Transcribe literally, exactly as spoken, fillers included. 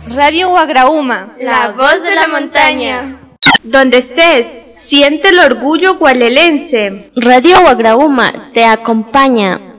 Radio Guagrauma, la voz de la montaña. Donde estés, siente el orgullo gualelense. Radio Guagrauma te acompaña.